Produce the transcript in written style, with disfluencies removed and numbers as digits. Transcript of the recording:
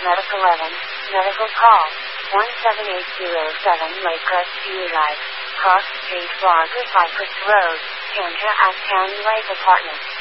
Medical 11, medical call, 17807 Lakecrest View Drive, Cross Street, Florida, Cypress Road, Kendra at County Lake Apartments.